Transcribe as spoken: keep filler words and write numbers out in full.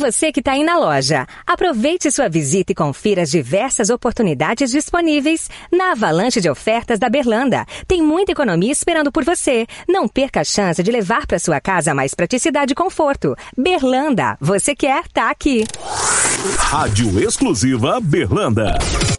você que está aí na loja, aproveite sua visita e confira as diversas oportunidades disponíveis na avalanche de ofertas da Berlanda. Tem muita economia esperando por você. Não perca a chance de levar para sua casa mais praticidade e conforto. Berlanda, você quer, tá aqui. Rádio Exclusiva Berlanda.